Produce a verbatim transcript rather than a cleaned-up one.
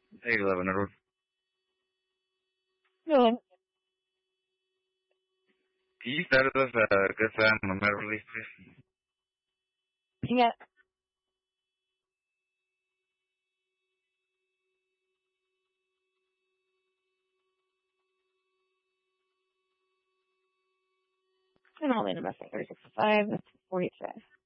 Hey, eleven, Edward. No. Can you start us a good time on the metal release, please? Yeah. And all in about thirty-six five, that's forty-five.